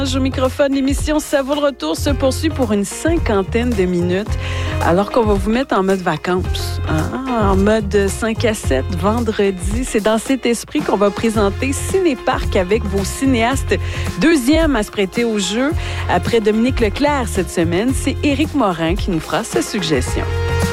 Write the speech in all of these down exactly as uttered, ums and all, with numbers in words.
Au microphone, l'émission Ça vaut le retour se poursuit pour une cinquantaine de minutes, alors qu'on va vous mettre en mode vacances, hein? En mode cinq à sept, vendredi. C'est dans cet esprit qu'on va présenter Cinéparc avec vos cinéastes. Deuxième à se prêter au jeu. Après Dominique Leclerc cette semaine, c'est Éric Morin qui nous fera sa suggestion.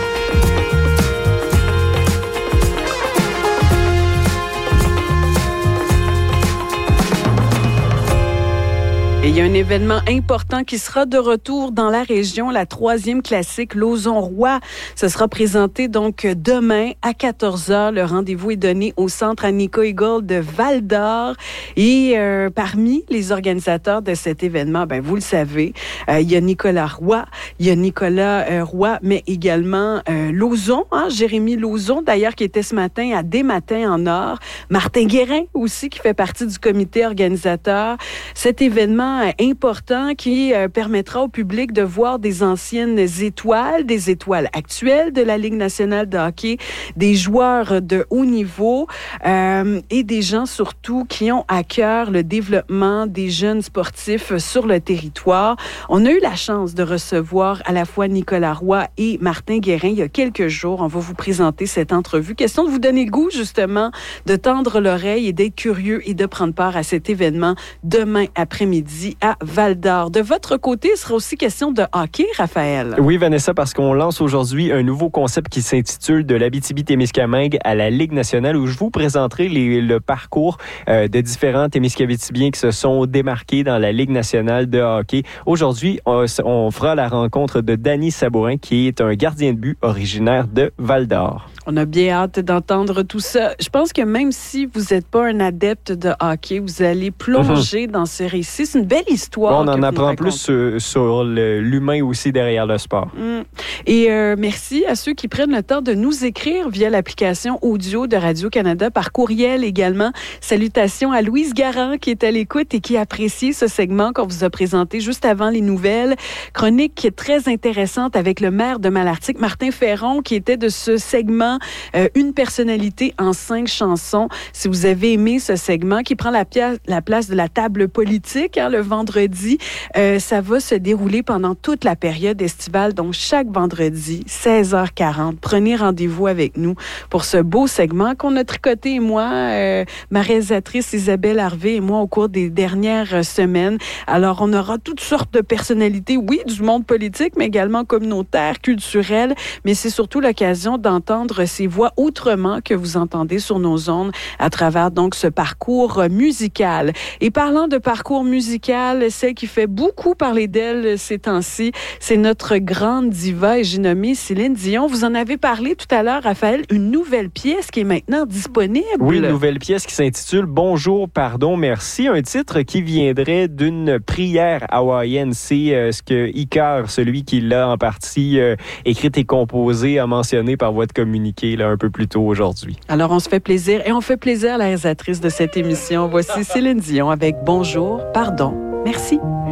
Et il y a un événement important qui sera de retour dans la région, la troisième classique Lauson-Roy. Ce sera présenté donc demain à quatorze heures. Le rendez-vous est donné au centre Annika Eagle de Val-d'Or. Et euh, parmi les organisateurs de cet événement, ben vous le savez, euh, il y a Nicolas Roy, il y a Nicolas euh, Roy, mais également euh, Lauzon, hein, Jérémy Lauzon, d'ailleurs, qui était ce matin à Des Matins en Or. Martin Guérin aussi, qui fait partie du comité organisateur. Cet événement important qui euh, permettra au public de voir des anciennes étoiles, des étoiles actuelles de la Ligue nationale de hockey, des joueurs de haut niveau euh, et des gens surtout qui ont à cœur le développement des jeunes sportifs sur le territoire. On a eu la chance de recevoir à la fois Nicolas Roy et Martin Guérin il y a quelques jours. On va vous présenter cette entrevue. Question de vous donner le goût justement de tendre l'oreille et d'être curieux et de prendre part à cet événement demain après-midi à Val-d'Or. De votre côté, il sera aussi question de hockey, Raphaël. Oui, Vanessa, parce qu'on lance aujourd'hui un nouveau concept qui s'intitule de l'Abitibi-Témiscamingue à la Ligue nationale, où je vous présenterai les, le parcours euh, de différents Témiscabitibiens qui se sont démarqués dans la Ligue nationale de hockey. Aujourd'hui, on, on fera la rencontre de Danny Sabourin, qui est un gardien de but originaire de Val-d'Or. On a bien hâte d'entendre tout ça. Je pense que même si vous n'êtes pas un adepte de hockey, vous allez plonger mm-hmm. dans ce récit. C'est une belle histoire. On en apprend plus sur, sur le, l'humain aussi derrière le sport. Mm. Et euh, merci à ceux qui prennent le temps de nous écrire via l'application audio de Radio-Canada, par courriel également. Salutations à Louise Garand qui est à l'écoute et qui apprécie ce segment qu'on vous a présenté juste avant les nouvelles. Chronique très intéressante avec le maire de Malartic, Martin Ferron, qui était de ce segment Euh, une personnalité en cinq chansons. Si vous avez aimé ce segment qui prend la, pia- la place de la table politique hein, le vendredi, euh, ça va se dérouler pendant toute la période estivale. Donc, chaque vendredi, seize heures quarante, prenez rendez-vous avec nous pour ce beau segment qu'on a tricoté, et moi, euh, ma réalisatrice Isabelle Harvey et moi, au cours des dernières semaines. Alors, on aura toutes sortes de personnalités, oui, du monde politique, mais également communautaire, culturel, mais c'est surtout l'occasion d'entendre ces voix autrement que vous entendez sur nos ondes à travers donc ce parcours musical. Et parlant de parcours musical, celle qui fait beaucoup parler d'elle ces temps-ci, c'est notre grande diva et j'ai nommé Céline Dion. Vous en avez parlé tout à l'heure, Raphaël, une nouvelle pièce qui est maintenant disponible. Oui, une nouvelle pièce qui s'intitule Bonjour, pardon, merci. Un titre qui viendrait d'une prière hawaïenne. C'est euh, ce que Icar, celui qui l'a en partie euh, écrit et composé, a mentionné par voie de communiqué là, un peu plus tôt aujourd'hui. Alors, on se fait plaisir et on fait plaisir à la réalisatrice de cette émission. Voici Céline Dion avec Bonjour, pardon, merci.